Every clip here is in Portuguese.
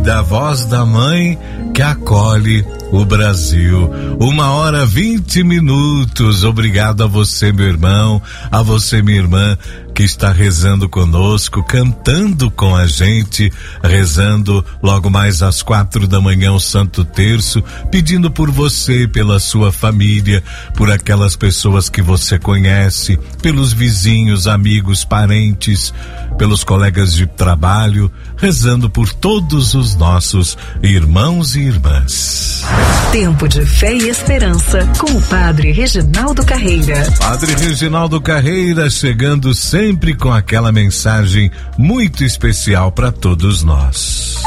da voz da mãe que acolhe o Brasil. 1h20. Obrigado a você, meu irmão, a você, minha irmã, que está rezando conosco, cantando com a gente, rezando logo mais às 4 da manhã o Santo Terço, pedindo por você, pela sua família, por aquelas pessoas que você conhece, pelos vizinhos, amigos, parentes, pelos colegas de trabalho, rezando por todos os nossos irmãos e irmãs. Tempo de fé e esperança com o Padre Reginaldo Carreira. Padre Reginaldo Carreira chegando sempre com aquela mensagem muito especial para todos nós.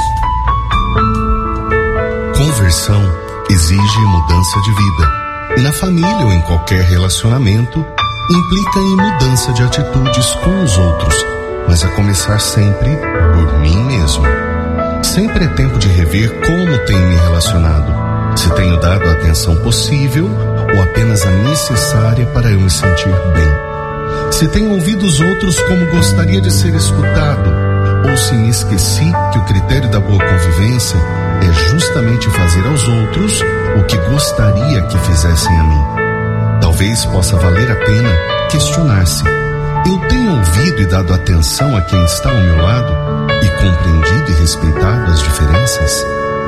Conversão exige mudança de vida. E na família ou em qualquer relacionamento, implica em mudança de atitudes com os outros, mas a começar sempre por mim mesmo. Sempre é tempo de rever como tenho me relacionado, se tenho dado a atenção possível ou apenas a necessária para eu me sentir bem. Se tenho ouvido os outros como gostaria de ser escutado, ou se me esqueci que o critério da boa convivência é justamente fazer aos outros o que gostaria que fizessem a mim. Talvez possa valer a pena questionar-se: eu tenho ouvido e dado atenção a quem está ao meu lado e compreendido e respeitado as diferenças?